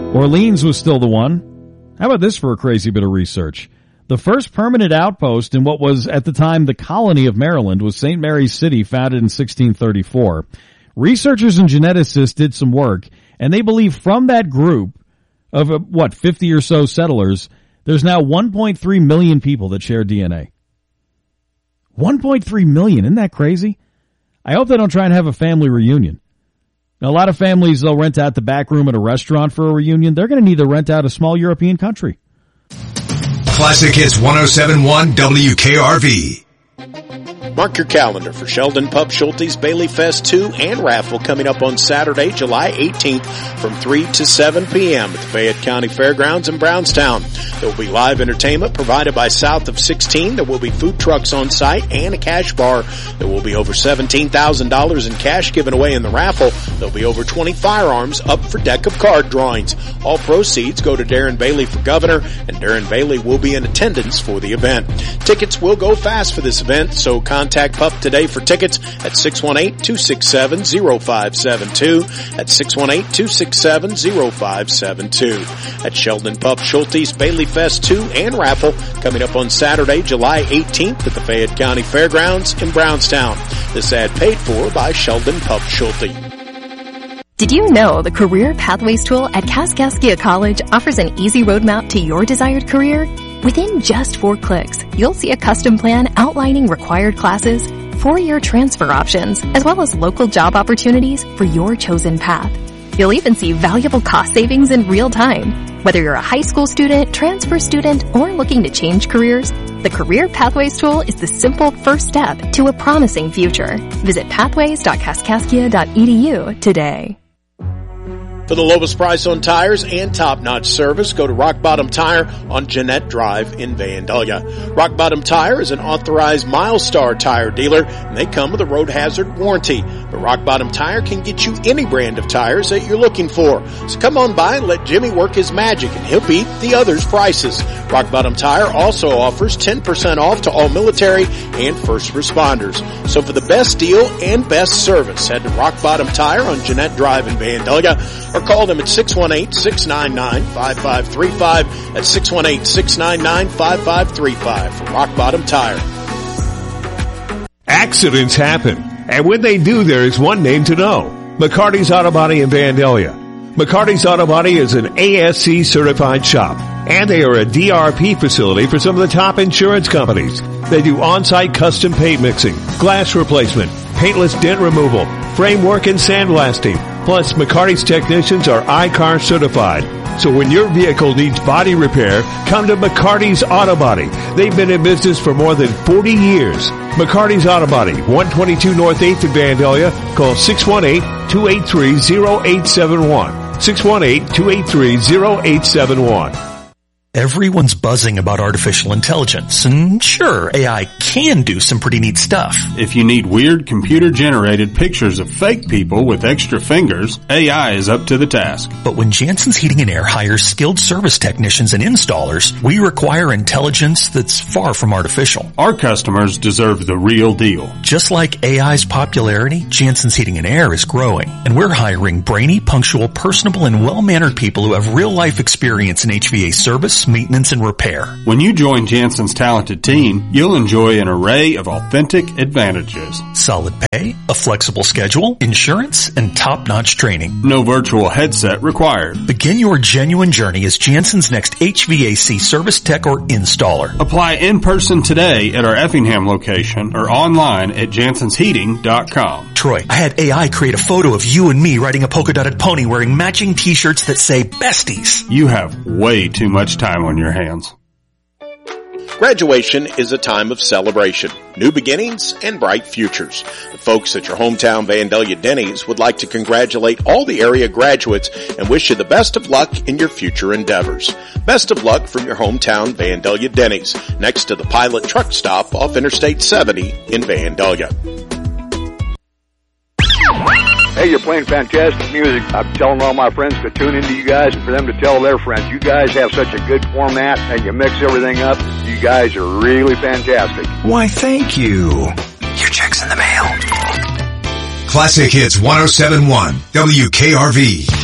Orleans was still the one. How about this for a crazy bit of research? The first permanent outpost in what was at the time the colony of Maryland was St. Mary's City, founded in 1634. Researchers and geneticists did some work, and they believe from that group of, 50 or so settlers, there's now 1.3 million people that share DNA. 1.3 million, isn't that crazy? I hope they don't try and have a family reunion. Now, a lot of families, they'll rent out the back room at a restaurant for a reunion. They're going to need to rent out a small European country. Classic Hits 107.1 WKRV. Mark your calendar for Sheldon Pup Schulte's Bailey Fest 2 and raffle coming up on Saturday, July 18th from 3 to 7 p.m. at the Fayette County Fairgrounds in Brownstown. There will be live entertainment provided by South of 16. There will be food trucks on site and a cash bar. There will be over $17,000 in cash given away in the raffle. There will be over 20 firearms up for deck of card drawings. All proceeds go to Darren Bailey for governor, and Darren Bailey will be in attendance for the event. Tickets will go fast for this event, so contact Pup today for tickets at 618-267-0572. That's 618-267-0572. At Sheldon Pup Schulte's Bailey Fest 2 and raffle coming up on Saturday, July 18th at the Fayette County Fairgrounds in Brownstown. This ad paid for by Sheldon Pup Schulte. Did you know the Career Pathways tool at Kaskaskia College offers an easy roadmap to your desired career? Within just 4 clicks, you'll see a custom plan outlining required classes, 4-year transfer options, as well as local job opportunities for your chosen path. You'll even see valuable cost savings in real time. Whether you're a high school student, transfer student, or looking to change careers, the Career Pathways tool is the simple first step to a promising future. Visit pathways.kaskaskia.edu today. For the lowest price on tires and top-notch service, go to Rock Bottom Tire on Jeanette Drive in Vandalia. Rock Bottom Tire is an authorized MileStar tire dealer, and they come with a road hazard warranty. But Rock Bottom Tire can get you any brand of tires that you're looking for. So come on by and let Jimmy work his magic, and he'll beat the others' prices. Rock Bottom Tire also offers 10% off to all military and first responders. So for the best deal and best service, head to Rock Bottom Tire on Jeanette Drive in Vandalia, or call them at 618-699-5535. That's 618-699-5535 for Rock Bottom Tire. Accidents happen, and when they do, there is one name to know. McCarty's Auto Body in Vandalia. McCarty's Auto Body is an ASC certified shop, and they are a DRP facility for some of the top insurance companies. They do on-site custom paint mixing, glass replacement, paintless dent removal, framework and sandblasting. Plus, McCarty's technicians are I-CAR certified. So when your vehicle needs body repair, come to McCarty's Auto Body. They've been in business for more than 40 years. McCarty's Auto Body, 122 North 8th in Vandalia. Call 618-283-0871. 618-283-0871. Everyone's buzzing about artificial intelligence, and sure, AI can do some pretty neat stuff. If you need weird computer-generated pictures of fake people with extra fingers, AI is up to the task. But when Jansen's Heating and Air hires skilled service technicians and installers, we require intelligence that's far from artificial. Our customers deserve the real deal. Just like AI's popularity, Jansen's Heating and Air is growing, and we're hiring brainy, punctual, personable, and well-mannered people who have real-life experience in HVAC service, maintenance, and repair. When you join Jansen's talented team, you'll enjoy an array of authentic advantages. Solid pay, a flexible schedule, insurance, and top-notch training. No virtual headset required. Begin your genuine journey as Jansen's next HVAC service tech or installer. Apply in person today at our Effingham location or online at jansensheating.com. Troy, I had AI create a photo of you and me riding a polka-dotted pony wearing matching t-shirts that say besties. You have way too much time on your hands. Graduation is a time of celebration, new beginnings, and bright futures. The folks at your hometown Vandalia Denny's would like to congratulate all the area graduates and wish you the best of luck in your future endeavors. Best of luck from your hometown Vandalia Denny's, next to the Pilot Truck Stop off Interstate 70 in Vandalia. Hey, you're playing fantastic music. I'm telling all my friends to tune into you guys and for them to tell their friends. You guys have such a good format and you mix everything up. You guys are really fantastic. Why, thank you. Your check's in the mail. Classic Hits 107.1 WKRV.